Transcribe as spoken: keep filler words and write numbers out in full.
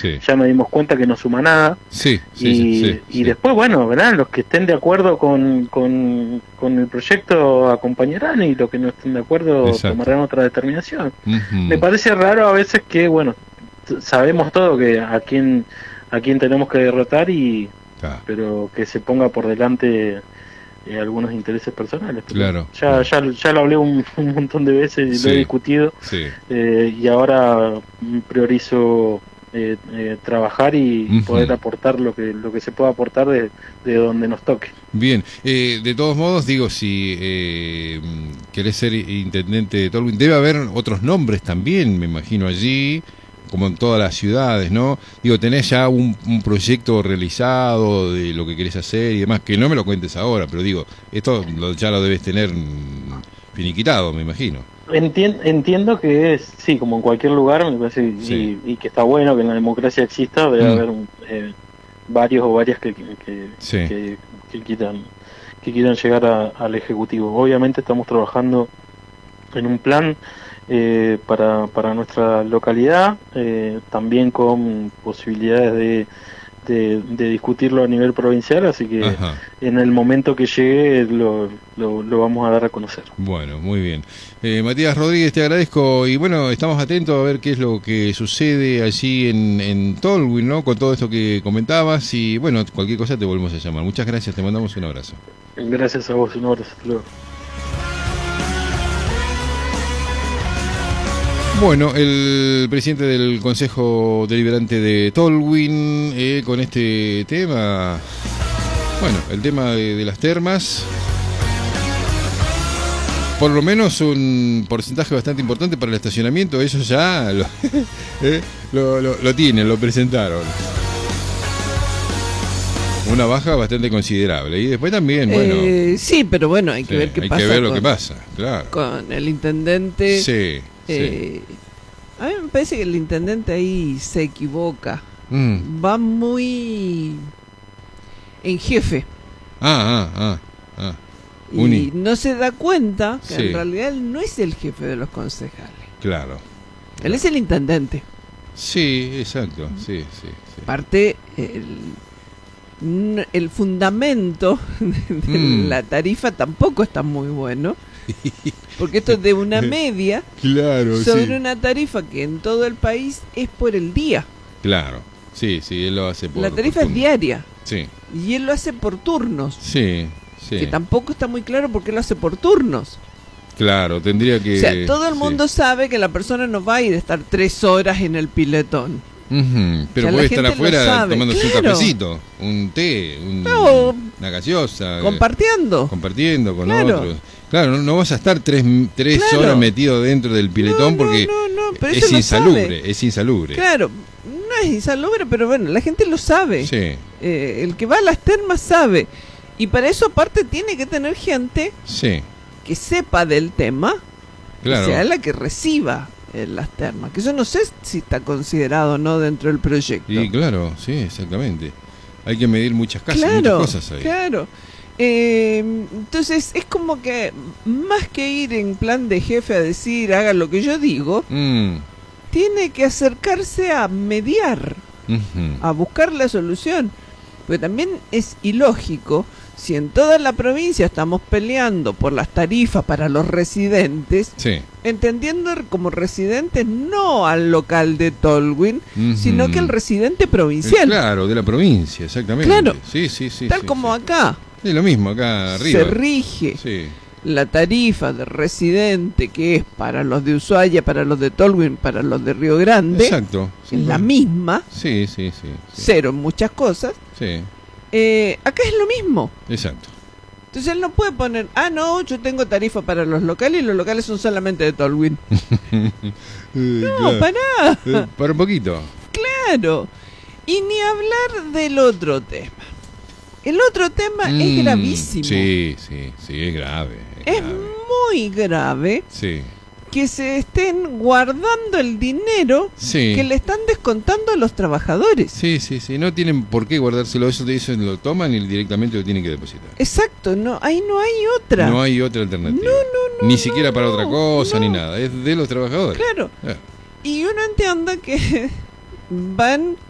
sí. ya nos dimos cuenta que no suma nada. Sí, sí, y, sí, sí, y sí. después, bueno, ¿verdad? Los que estén de acuerdo con, con, con el proyecto acompañarán y los que no estén de acuerdo Exacto. tomarán otra determinación. Uh-huh. Me parece raro a veces que, bueno, sabemos todo que a quién, a quién tenemos que derrotar, y Ah. pero que se ponga por delante eh, algunos intereses personales. Claro, ya, claro. ya ya lo hablé un, un montón de veces y Sí, lo he discutido, sí. eh, y ahora priorizo eh, eh, trabajar y Uh-huh. poder aportar lo que lo que se pueda aportar de, de donde nos toque. Bien, eh, de todos modos, digo, si eh, querés ser intendente de Tolwyn, debe haber otros nombres también, me imagino, allí, como en todas las ciudades, ¿no? Digo, tenés ya un, un proyecto realizado de lo que querés hacer y demás, que no me lo cuentes ahora, pero digo, esto lo, ya lo debes tener finiquitado, me imagino. Entien, entiendo que es, sí, como en cualquier lugar, me parece, Sí. y, y que está bueno que en la democracia exista, debe Mm. haber un, eh, varios o varias que, que, que, Sí. que, que quieran, que quieran llegar a, al Ejecutivo. Obviamente estamos trabajando en un plan eh, para, para nuestra localidad, eh, también con posibilidades de, de, de discutirlo a nivel provincial, así que Ajá. en el momento que llegue lo, lo, lo vamos a dar a conocer. Bueno, muy bien. Eh, Matías Rodríguez, te agradezco y bueno, estamos atentos a ver qué es lo que sucede allí en, en Tolwyn, ¿no? Con todo esto que comentabas y bueno, cualquier cosa te volvemos a llamar. Muchas gracias, te mandamos un abrazo. Gracias a vos, un abrazo, hasta luego. Bueno, el presidente del Consejo Deliberante de Tolwyn, eh, con este tema, bueno, el tema de, de las termas, por lo menos un porcentaje bastante importante para el estacionamiento, ellos ya lo, eh, lo, lo, lo tienen, lo presentaron. Una baja bastante considerable. Y después también, bueno... Eh, sí, pero bueno, hay que sí, ver qué hay pasa. que ver lo con, que pasa, claro. Con el intendente. Sí, eh, sí. A mí me parece que el intendente ahí se equivoca. Mm. Va muy en jefe. Ah, ah, ah, ah. Y Uni. no se da cuenta que Sí. en realidad él no es el jefe de los concejales. Claro. Él es el intendente. Sí, exacto. Sí, sí, sí. Aparte, el, n- el fundamento de Mm. la tarifa tampoco está muy bueno. Porque esto es de una media Claro, sobre sí. una tarifa que en todo el país es por el día. Claro. Sí, sí, él lo hace por... La tarifa por es diaria. Sí, Y él lo hace por turnos. sí, sí. Que tampoco está muy claro por qué lo hace por turnos. Claro, tendría que... O sea, todo el sí. mundo sabe que la persona no va a ir a estar tres horas en el piletón. Ujú, pero O sea, puede la estar gente lo afuera sabe, tomándose claro. un cafecito, un té, un, No, una gaseosa. eh, compartiendo. compartiendo con Claro. otros. Claro, no, no vas a estar tres, tres Claro. horas metido dentro del piletón No, no, porque no, no, pero es eso lo insalubre, sabe. es insalubre. Claro, no es insalubre, pero bueno, la gente lo sabe. Sí, Eh, el que va a las termas sabe. Y para eso aparte tiene que tener gente sí, que sepa del tema, claro. que sea la que reciba eh, las termas. Que eso no sé si está considerado o no dentro del proyecto. Y claro, sí, exactamente. Hay que medir muchas, casas, Claro, muchas cosas ahí. claro. Eh, entonces es como que más que ir en plan de jefe a decir haga lo que yo digo, Mm, tiene que acercarse a mediar, ujú. a buscar la solución. Porque también es ilógico si en toda la provincia estamos peleando por las tarifas para los residentes, Sí. entendiendo como residentes no al local de Tolwyn, Ujú. sino que al residente Eh, provincial. Claro, de la provincia, exactamente. Claro. Sí, sí, sí. Tal sí, como sí. acá Sí, lo mismo acá arriba. se rige Sí, la tarifa de residente, que es para los de Ushuaia, para los de Tolwyn, para los de Río Grande, exacto. Sí, es la sí. misma, Sí, sí, sí. Sí, cero en muchas cosas. sí, Eh, acá es lo mismo. exacto. Entonces él no puede poner, ah, no, yo tengo tarifa para los locales y los locales son solamente de Tolwyn. Eh, No, claro. pará. Eh, para un poquito. Claro. Y ni hablar del otro tema. El otro tema Mm, es gravísimo. Sí, sí, sí, es grave. Es, Es grave. muy grave Sí, que se estén guardando el dinero sí. que le están descontando a los trabajadores. Sí, sí, sí. No tienen por qué guardárselo. Eso te dicen, lo toman y directamente lo tienen que depositar. Exacto, no, ahí no hay otra. No hay otra alternativa. No, no, no, Ni no, siquiera para otra no, cosa, no. ni nada. Es de los trabajadores. Claro. Eh, Y uno entiende que van